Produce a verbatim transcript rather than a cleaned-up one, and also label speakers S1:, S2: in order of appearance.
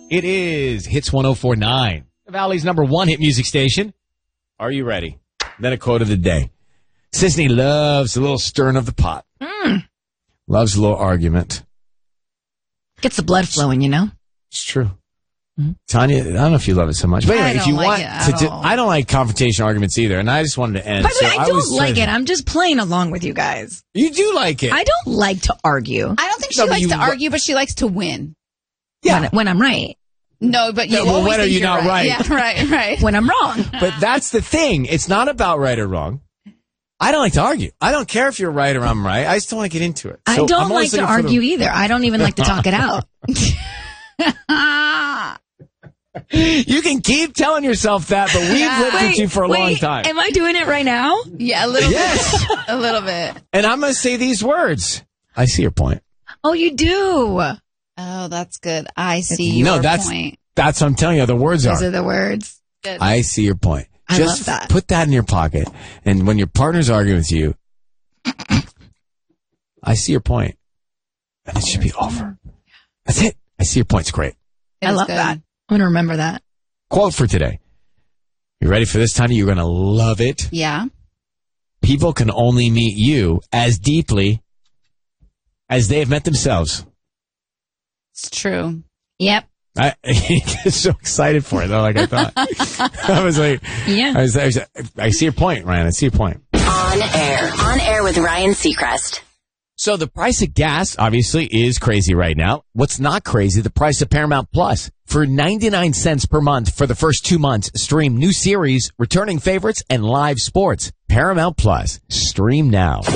S1: It is Hits one oh four point nine, the Valley's number one hit music station. Are you ready? Then a quote of the day. Sisney loves a little stirring of the pot.
S2: Mm.
S1: Loves a little argument.
S2: Gets the blood flowing, you know?
S1: It's true. Mm-hmm. Tanya, I don't know if you love it so much. But anyway,
S3: I don't
S1: if you
S3: like
S1: want
S3: it
S1: to
S3: at
S1: do,
S3: all.
S1: I don't like confrontation arguments either, and I just wanted to end.
S2: By the way,
S1: So
S2: I don't
S1: was
S2: like
S1: trying
S2: it. I'm just playing along with you guys.
S1: You do like it.
S2: I don't like to argue.
S3: I don't think she
S1: No, but
S3: likes
S1: you-
S3: to argue, but she likes to win.
S1: Yeah.
S2: When, when I'm right.
S3: No, but you
S1: No, but
S3: always
S1: when are
S3: think
S1: you
S3: you're
S1: not right?
S3: Yeah, right, right.
S2: When I'm wrong.
S1: But that's the thing. It's not about right or wrong. I don't like to argue. I don't care if you're right or I'm right. I just don't want to get into it.
S2: I
S1: So
S2: don't
S1: I'm always
S2: like to
S1: looking for
S2: argue either. I don't even like to talk it out.
S1: the- You can keep telling yourself that, but we've
S3: Yeah.
S1: lived with you for a
S2: wait,
S1: long time.
S2: Am I doing it right now?
S3: Yeah, a little
S1: Yes.
S3: bit. A little bit.
S1: And I'm going to say these words. I see your point.
S2: Oh, you do.
S3: Oh, that's good. I see
S1: No,
S3: your
S1: that's
S3: point.
S1: that's what I'm telling you. The words
S2: Those
S1: are.
S2: are the words.
S3: Good.
S1: I see your point.
S2: I
S1: Just
S2: love that.
S1: put that in your pocket. And when your partner's arguing with you, I see your point. And it should be over. That's it. I see your point. It's great.
S3: It
S2: I
S3: is
S2: love
S3: good.
S2: that. I'm going to remember that.
S1: Quote for today. You ready for this, Tanya? You're going to love it.
S3: Yeah.
S1: People can only meet you as deeply as they have met themselves.
S3: It's true.
S2: Yep.
S1: I get so excited for it, though, like I thought. I was like,
S2: Yeah.
S1: I, was, I, was, I see your point, Ryan. I see your point.
S4: On air. On air with Ryan Seacrest.
S1: So the price of gas, obviously, is crazy right now. What's not crazy, the price of Paramount Plus. For ninety-nine cents per month for the first two months, stream new series, returning favorites, and live sports. Paramount Plus. Stream now.